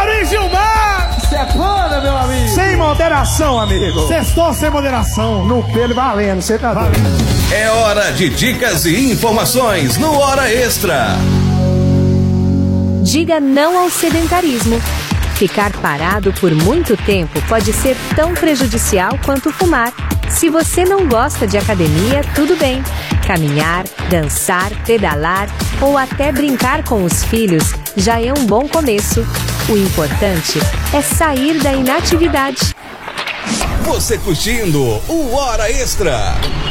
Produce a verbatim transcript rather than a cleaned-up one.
Mauri Gilmar! Sepana, meu amigo! Sem moderação, amigo! Sextou sem moderação. No pelo valendo, você tá valendo. É hora de dicas e informações no Hora Extra. Diga não ao sedentarismo. Ficar parado por muito tempo pode ser tão prejudicial quanto fumar. Se você não gosta de academia, tudo bem. Caminhar, dançar, pedalar ou até brincar com os filhos já é um bom começo. O importante é sair da inatividade. Você curtindo o Hora Extra.